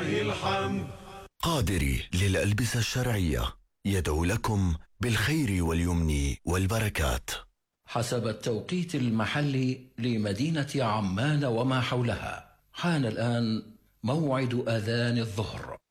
لله الحمد. قادري للألبسة الشرعية يدعو لكم بالخير واليمن والبركات. حسب التوقيت المحلي لمدينة عمان وما حولها، حان الآن موعد أذان الظهر.